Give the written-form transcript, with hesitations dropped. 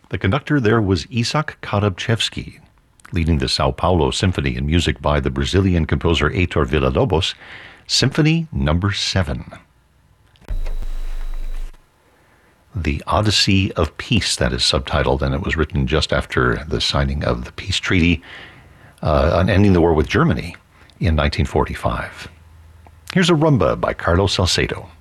The conductor there was Isaac Karabchevsky, leading the Sao Paulo Symphony in music by the Brazilian composer Heitor Villa-Lobos, Symphony No. 7. The Odyssey of Peace, that is subtitled, and it was written just after the signing of the peace treaty on ending the war with Germany in 1945. Here's a rumba by Carlos Salcedo.